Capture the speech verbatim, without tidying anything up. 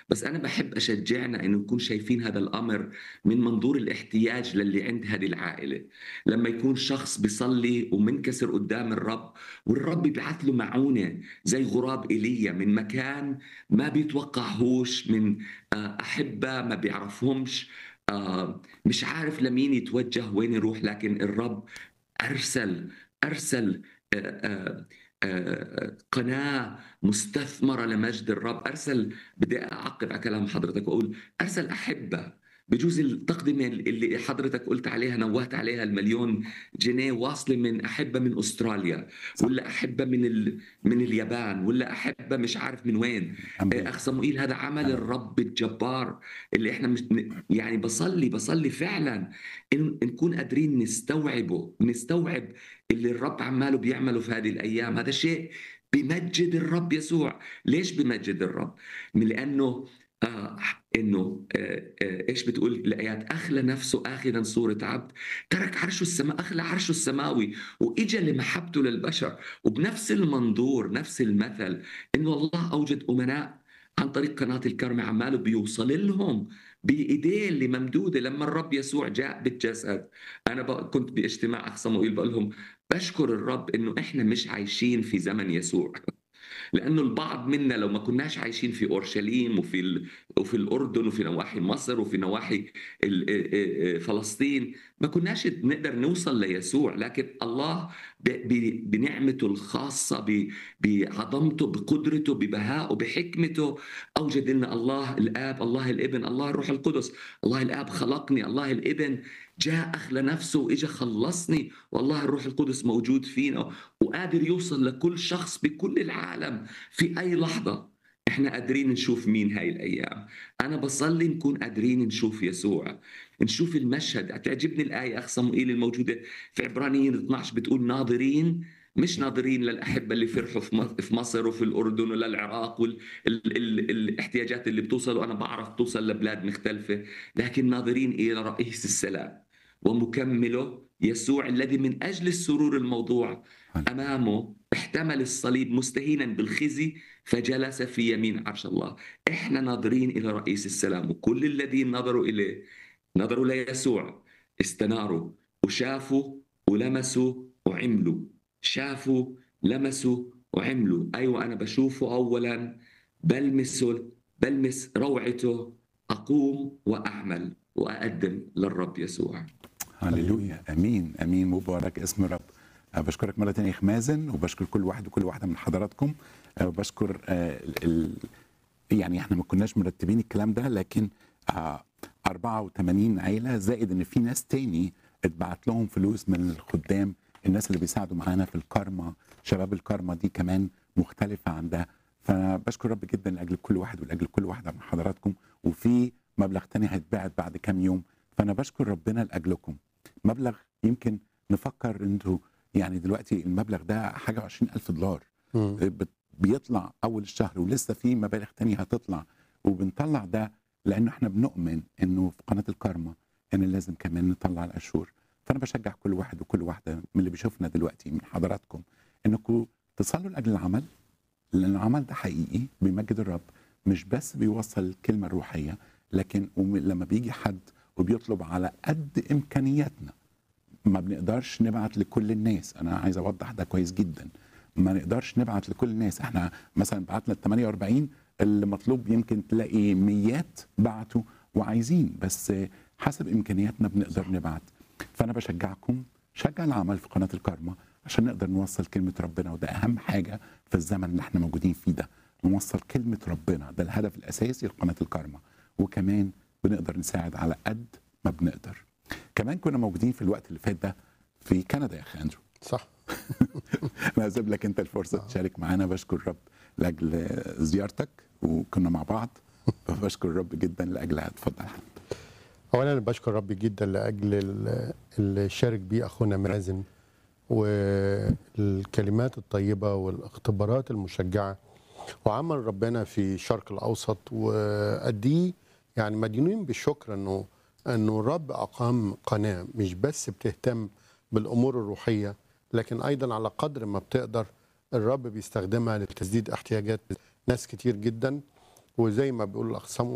بس أنا باحب أشجّعنا إنه نكون شايفين هذا الأمر من منظور الاحتياج للي عند هذه العائلة. لمّا يكون شخص بيصلّي ومنكسر قدّام الرب، والرب بيبعت له معونة زي غراب إيليا من مكان ما بيتوقعهوش، من آآ أحبة ما بيعرفهمش، آآ مش عارف لمين يتوجه وين يروح، لكن الرب أرسل أرسل آآ آآ آآ قناة مستثمرة لمجد الرب. أرسل، بدي أعقّب على كلام حضرتك وأقول أرسل أحبة. بجوز التقدمة ال اللي حضرتك قُلت عليها، نوّهت عليها، المليون جنيه واصلة من أحبة من أستراليا، صح. والّا أحبة من ال من اليابان، والّا أحبة مش عارف من وين. آآ أخ أمريكا. صموئيل، هذا عمل كندا. الرب الجبار اللي إحنا مش ن يعني باصلّي باصلّي فعلًا إن نكون قادرين نستوعبه، نستوعب اللي الرب عمّاله بيعمله في هذه الأيام. هذا شيء بيمجّد الرب يسوع. ليش بيمجّد الرب؟ من لأنه آآ ح إنه آآ آآ إيش بتقول الآيات؟ أخلى نفسه آخذًا صورة عبد، ترك عرشه السما أخلى عرشه السماوي وإجا لمحبته للبشر. وبنفس المنظور، نفس المثل، إنه الله أوجد أمناء عن طريق قناة الكرمة، عمّاله بيوصل لهم بإيديه اللي ممدودة. لمّا الرب يسوع جاء بالجسد، أنا ب كنت باجتماع أخ صموئيل باقول لهم باشكر الرب إنه إحنا مش عايشين في زمن يسوع. لأنه البعض منا لو ما كناش عايشين في أورشليم وفي ال وفي الأردن وفي نواحي مصر وفي نواحي ال آآ آآ فلسطين، ما كناش نقدر نوصل ليسوع. لكن الله ب ب بنعمته الخاصة، ب بعظمته، بقدرته، ببهائه، بحكمته، أوجد لنا الله الآب، الله الابن، الله الروح القدس. الله الآب خلقني، الله الابن جاء أخلى نفسه وإجا خلصني، والله الروح القدس موجود فينا وقادر يوصل لكل شخص بكل العالم في أي لحظة. إحنا قادرين نشوف مين هاي الأيام. أنا باصلّي نكون قادرين نشوف يسوع، نشوف المشهد. تعجبني الآية أخ صموئيل الموجودة في عبرانيين اثناشر، بتقول ناظرين، مش ناظرين للأحبة اللي فرحوا في م في مصر وفي الأردن وللعراق وال ال ال الاحتياجات اللي بتوصل، وأنا باعرف بتوصل لبلاد مختلفة، لكن ناظرين إلى رئيس السلام ومكمله يسوع، الذي من أجل السرور الموضوع أمامه احتمل الصليب مستهينا بالخزي فجلس في يمين عرش الله. إحنا ناظرين إلى رئيس السلام، وكل الذين نظروا إليه نظروا ليسوع، استناروا وشافوا ولمسوا وعملوا. شافوا، لمسوا وعملوا. أيوة، أنا بشوفه أولا، بلمسه، بلمس روعته، أقوم وأعمل وأقدم للرب يسوع. هللويا. امين امين، مبارك اسم الرب. أه بشكرك مره ثانيه يا اخ مازن، وبشكر كل واحد وكل واحده من حضراتكم. أه وبشكر أه ال يعني احنا ما كناش مرتبين الكلام ده، لكن أه أربعة وثمانين عيله، زائد ان في ناس تاني اتبعت لهم فلوس من الخدام، الناس اللي بيساعدوا معانا في الكارما، شباب الكارما دي كمان مختلفه عن ده. فبشكر رب جدا لاجل كل واحد ولاجل كل واحده من حضراتكم. وفي مبلغ تاني هيتبعت بعد كام يوم، فانا بشكر ربنا لاجلكم. مبلغ يمكن نفكر انتوا يعني دلوقتي المبلغ ده حاجه عشرين ألف دولار مم. بت- بيطلع اول الشهر، ولسه في مبالغ تانية هتطلع. وبنطلع ده لانه احنا بنؤمن انه في قناه الكارما ان لازم كمان نطلع الاشور. فانا بشجع كل واحد وكل واحده من اللي بيشوفنا دلوقتي من حضراتكم انكم تصلوا لاجل العمل، لان العمل ده حقيقي بيمجد الرب، مش بس بيوصل الكلمه الروحيه، لكن وم- لما بيجي حد وبيطلب على قد امكانياتنا. ما بنقدرش نبعت لكل الناس، انا عايز اوضح ده كويس جدا. ما نقدرش نبعت لكل الناس، احنا مثلا بعتنا ال ثمانية وأربعين، اللي مطلوب يمكن تلاقي ميات بعتوا وعايزين، بس حسب امكانياتنا بنقدر نبعت. فانا بشجعكم، شجع العمل في قناه الكارما عشان نقدر نوصل كلمه ربنا، وده اهم حاجه في الزمن اللي احنا موجودين فيه ده، نوصل كلمه ربنا. ده الهدف الاساسي لقناه الكارما، وكمان بنقدر نساعد على قد ما بنقدر. كمان كنا موجودين في الوقت اللي فات ده في كندا يا اخي اندرو. صح. انا هسيب لك انت الفرصه تشارك معانا. بشكر الرب لاجل زيارتك وكنا مع بعض، فبشكر الرب جدا لاجلها. اتفضل يا حبيبي. اولا انا بشكر ربي جدا لاجل ال- اللي شارك بيه اخونا مازن، والكلمات الطيبه والاختبارات المشجعه، وعمل ربنا في الشرق الاوسط. واديه يعني مديونين بالشكر انه انه الرب اقام قناه مش بس بتهتم بالامور الروحيه، لكن ايضا على قدر ما بتقدر الرب بيستخدمها لتسديد احتياجات ناس كتير جدا. وزي ما بيقول الاخ